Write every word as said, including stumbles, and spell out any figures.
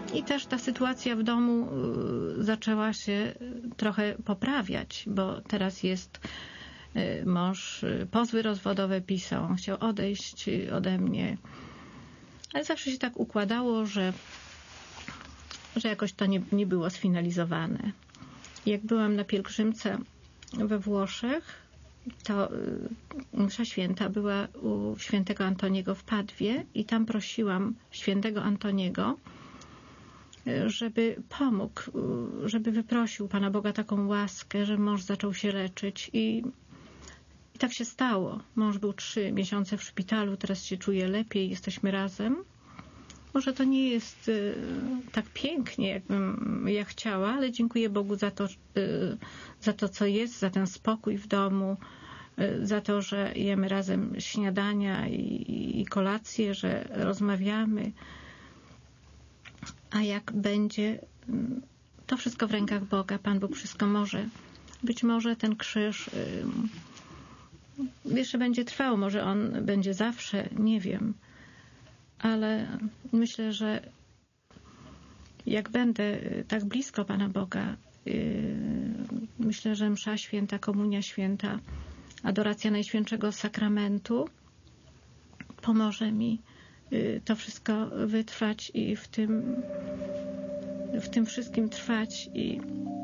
I też ta sytuacja w domu zaczęła się trochę poprawiać, bo teraz jest mąż, pozwy rozwodowe pisał, chciał odejść ode mnie. Ale zawsze się tak układało, że, że jakoś to nie, nie było sfinalizowane. Jak byłam na pielgrzymce we Włoszech, to msza święta była u świętego Antoniego w Padwie i tam prosiłam świętego Antoniego, żeby pomógł, żeby wyprosił Pana Boga taką łaskę, że mąż zaczął się leczyć i, i tak się stało. Mąż był trzy miesiące w szpitalu, teraz się czuje lepiej, jesteśmy razem. Może to nie jest y, tak pięknie, jakbym ja chciała, ale dziękuję Bogu za to, y, za to, co jest, za ten spokój w domu, y, za to, że jemy razem śniadania i, i kolację, że rozmawiamy. A jak będzie, to wszystko w rękach Boga. Pan Bóg wszystko może. Być może ten krzyż y, jeszcze będzie trwał, może on będzie zawsze, nie wiem. Ale myślę, że jak będę tak blisko Pana Boga, yy, myślę, że msza święta, komunia święta, adoracja Najświętszego Sakramentu pomoże mi yy, to wszystko wytrwać i w tym, w tym wszystkim trwać i